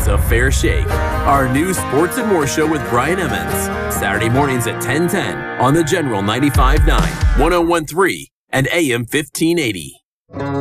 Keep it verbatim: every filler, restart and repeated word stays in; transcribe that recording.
It's a Fair Shake, our new Sports and More show with Brian Emmons. Saturday mornings at ten ten on the General ninety-five point nine, one oh one point three, and A M fifteen eighty.